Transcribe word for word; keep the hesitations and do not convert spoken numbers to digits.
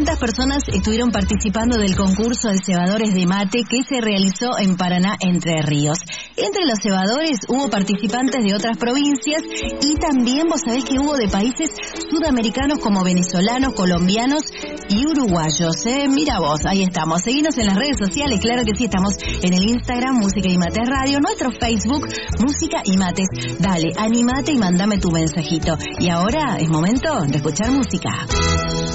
trescientas personas estuvieron participando del concurso de cebadores de mate que se realizó en Paraná, Entre Ríos. Entre los cebadores hubo participantes de otras provincias y también vos sabés que hubo de países sudamericanos como venezolanos, colombianos y uruguayos. ¿eh? Mira vos, ahí estamos. Seguinos en las redes sociales, claro que sí, estamos en el Instagram Música y Mates Radio, nuestro Facebook Música y Mates. Dale, animate y mandame tu mensajito. Y ahora es momento de escuchar música.